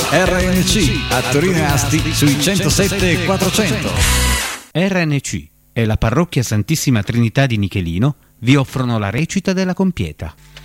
RNC a Torino e Asti sui 107 e 400. RNC e la parrocchia Santissima Trinità di Nichelino vi offrono la recita della Compieta.